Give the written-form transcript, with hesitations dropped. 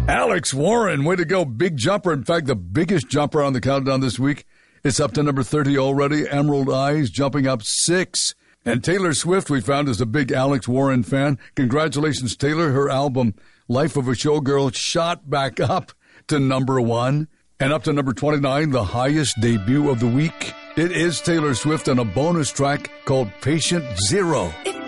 Alex Warren, way to go. Big jumper. In fact, the biggest jumper on the countdown this week. It's up to number 30 already. Emerald Eyes jumping up 6. And Taylor Swift, we found, is a big Alex Warren fan. Congratulations, Taylor. Her album, Life of a Showgirl, shot back up to number 1. And up to number 29, the highest debut of the week. It is Taylor Swift on a bonus track called Patient Zero. If